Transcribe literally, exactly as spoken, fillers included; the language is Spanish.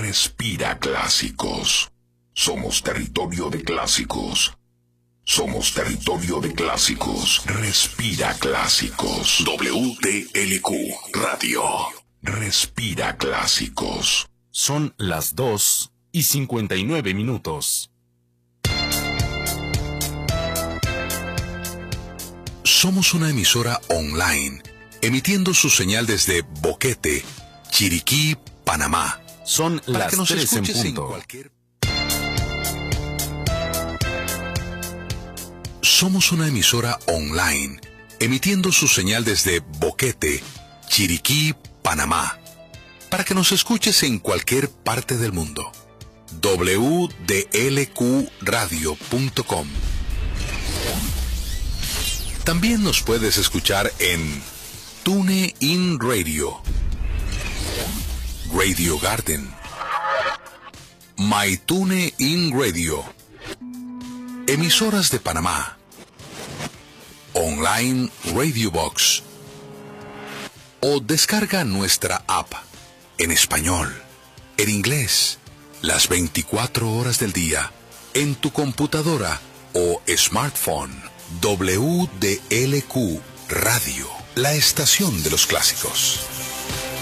Respira Clásicos. Somos territorio de clásicos. Somos territorio de clásicos. Respira Clásicos. W D L Q Radio. Respira Clásicos. Son las dos y cincuenta y nueve minutos. Somos una emisora online, emitiendo su señal desde Boquete, Chiriquí, Panamá. Son Para las que nos tres en escuches en punto. cualquier... Somos una emisora online, emitiendo su señal desde Boquete, Chiriquí, Panamá. Para que nos escuches en cualquier parte del mundo. w d l q radio punto com. También nos puedes escuchar en TuneIn Radio, Radio Garden, MyTuneIn Radio, Emisoras de Panamá, Online Radio Box, o descarga nuestra app en español, en inglés, las veinticuatro horas del día, en tu computadora o smartphone. W D L Q Radio, la estación de los clásicos.